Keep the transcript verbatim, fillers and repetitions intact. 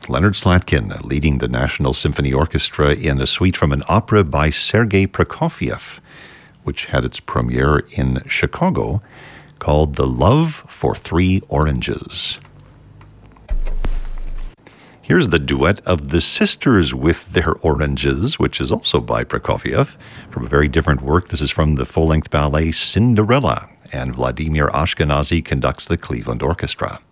Leonard Slatkin leading the National Symphony Orchestra in a suite from an opera by Sergei Prokofiev, which had its premiere in Chicago, called The Love for Three Oranges. Here's the duet of the Sisters with Their Oranges, which is also by Prokofiev, from a very different work. This is from the full-length ballet Cinderella, and Vladimir Ashkenazy conducts the Cleveland Orchestra.